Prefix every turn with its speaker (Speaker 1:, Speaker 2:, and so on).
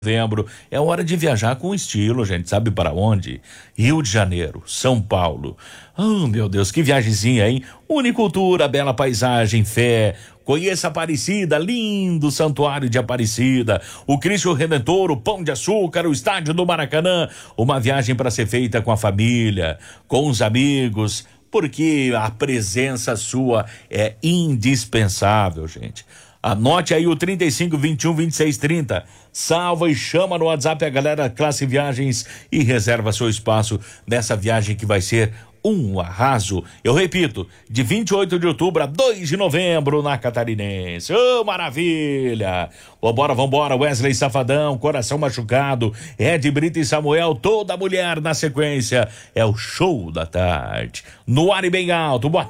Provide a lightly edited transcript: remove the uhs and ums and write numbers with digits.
Speaker 1: Novembro, é hora de viajar com estilo, gente. Sabe para onde? Rio de Janeiro, São Paulo. Oh, meu Deus, que viagemzinha, hein? Unicultura, bela paisagem, fé. Conheça Aparecida, lindo santuário de Aparecida, o Cristo Redentor, o Pão de Açúcar, o estádio do Maracanã. Uma viagem para ser feita com a família, com os amigos, porque a presença sua é indispensável, gente. Anote aí o 35212630. Salva e chama no WhatsApp a galera Classe Viagens e reserva seu espaço nessa viagem que vai ser um arraso. Eu repito, de 28 de outubro a 2 de novembro na Catarinense. Ô, maravilha! Vambora, Wesley Safadão, Coração Machucado, Ed Brito e Samuel, Toda Mulher na sequência. É o show da tarde. No ar e bem alto. Boa